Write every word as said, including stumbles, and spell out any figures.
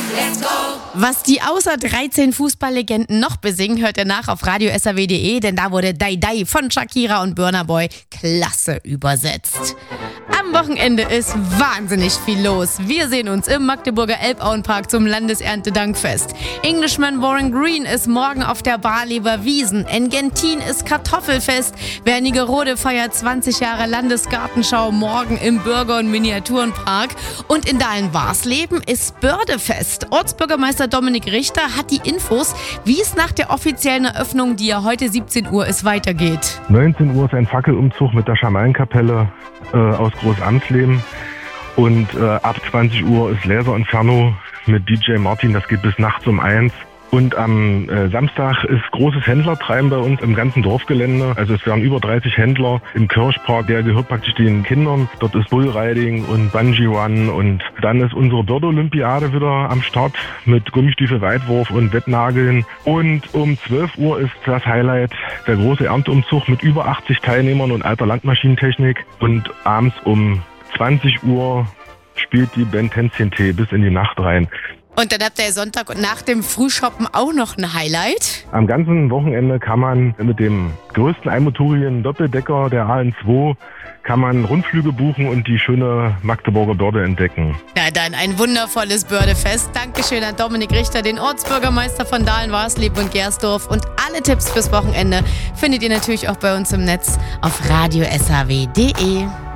Was die außer dreizehn Fußballlegenden noch besingen, hört ihr nach auf radio s r w punkt d e, denn da wurde Dai Dai von Shakira und Burna Boy klasse übersetzt. Am Wochenende ist wahnsinnig viel los. Wir sehen uns im Magdeburger Elbauenpark zum Landeserntedankfest. Englishman Warren Green ist morgen auf der Barlever Wiesn. Engentin ist Kartoffelfest. Wernigerode feiert zwanzig Jahre Landesgartenschau morgen im Bürger- und Miniaturenpark. Und in Dahlen-Warsleben ist Bördefest. Ortsbürgermeister Dominik Richter hat die Infos, wie es nach der offiziellen Eröffnung, die ja heute siebzehn Uhr ist, weitergeht. neunzehn Uhr ist ein Fackelumzug mit der Schamanenkapelle äh, aus Großamsleben und äh, ab zwanzig Uhr ist Laser Inferno mit D J Martin, das geht bis nachts um eins. Und am äh, Samstag ist großes Händlertreiben bei uns im ganzen Dorfgelände. Also es werden über dreißig Händler im Kirchpark, der gehört praktisch den Kindern. Dort ist Bullriding und Bungee Run und dann ist unsere Börde-Olympiade wieder am Start mit Gummistiefel-Weitwurf und Wettnageln. Und um zwölf Uhr ist das Highlight der große Ernteumzug mit über achtzig Teilnehmern und alter Landmaschinentechnik. Und abends um zwanzig Uhr spielt die Band Tänzchen Tee bis in die Nacht rein. Und dann habt ihr Sonntag und nach dem Frühshoppen auch noch ein Highlight. Am ganzen Wochenende kann man mit dem größten einmotorigen Doppeldecker der A N zwei kann man Rundflüge buchen und die schöne Magdeburger Börde entdecken. Na dann ein wundervolles Bördefest. Dankeschön an Dominik Richter, den Ortsbürgermeister von Dahlen-Warsleben und Gersdorf. Und alle Tipps fürs Wochenende findet ihr natürlich auch bei uns im Netz auf radio s r w punkt d e.